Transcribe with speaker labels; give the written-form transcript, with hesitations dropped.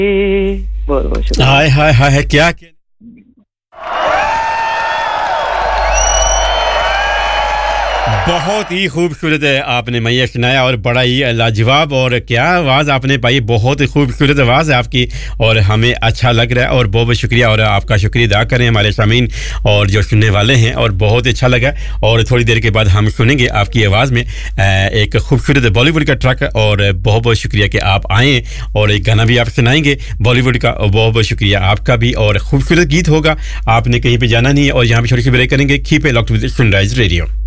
Speaker 1: बहुत बहुत शुक्रिया।
Speaker 2: हाय हाय हाय हाय, क्या बहुत ही खूबसूरत है आपने मैया सुनाया और बड़ा ही लाजवाब, और क्या आवाज़ आपने पाई, बहुत ही खूबसूरत आवाज़ है आपकी और हमें अच्छा लग रहा है और बहुत बहुत शुक्रिया। और आपका शुक्रिया अदा करें हमारे सामीन और जो सुनने वाले हैं, और बहुत अच्छा लगा। और थोड़ी देर के बाद हम सुनेंगे आपकी आवाज़ में एक खूबसूरत बॉलीवुड का ट्रैक, और बहुत बहुत शुक्रिया कि आप आएँ और एक गाना भी आप सुनाएंगे बॉलीवुड का, और बहुत बहुत शुक्रिया आपका भी। और खूबसूरत गीत होगा, आपने कहीं पर जाना नहीं है, और यहाँ पर छोटी सी ब्रेक करेंगे। Keep it locked with sunrise radio.